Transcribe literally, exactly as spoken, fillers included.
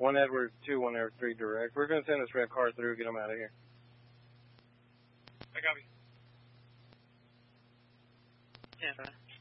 One Edward, two, one Edward, three direct. We're going to send this red car through, get them out of here. I copy. Yeah,